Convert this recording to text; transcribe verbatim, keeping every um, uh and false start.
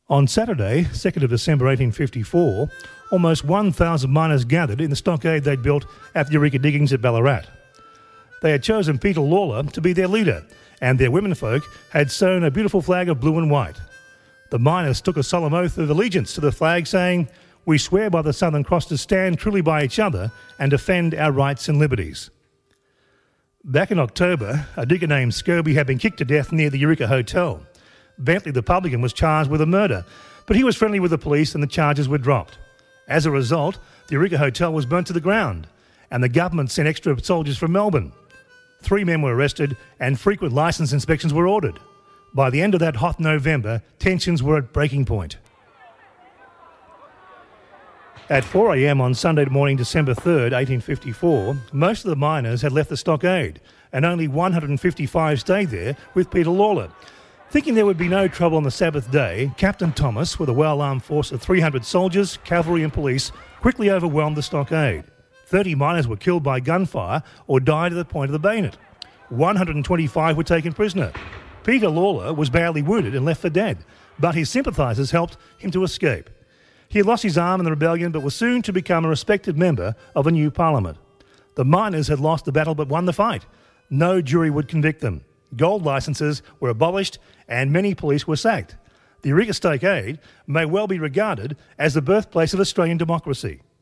On Saturday, second of December eighteen fifty-four, almost one thousand miners gathered in the stockade they'd built at the Eureka Diggings at Ballarat. They had chosen Peter Lalor to be their leader, and their womenfolk had sewn a beautiful flag of blue and white. The miners took a solemn oath of allegiance to the flag, saying, "We swear by the Southern Cross to stand truly by each other and defend our rights and liberties." Back in October, a digger named Scobie had been kicked to death near the Eureka Hotel. Bentley the publican was charged with a murder, but he was friendly with the police and the charges were dropped. As a result, the Eureka Hotel was burnt to the ground, and the government sent extra soldiers from Melbourne. Three men were arrested and frequent licence inspections were ordered. By the end of that hot November, tensions were at breaking point. At four a m on Sunday morning, December third, eighteen fifty-four, most of the miners had left the stockade, and only one hundred fifty-five stayed there with Peter Lalor. Thinking there would be no trouble on the Sabbath day, Captain Thomas, with a well-armed force of three hundred soldiers, cavalry and police, quickly overwhelmed the stockade. thirty miners were killed by gunfire or died at the point of the bayonet. one hundred twenty-five were taken prisoner. Peter Lalor was badly wounded and left for dead, but his sympathisers helped him to escape. He had lost his arm in the rebellion but was soon to become a respected member of a new parliament. The miners had lost the battle but won the fight. No jury would convict them. Gold licences were abolished and many police were sacked. The Eureka Stockade may well be regarded as the birthplace of Australian democracy.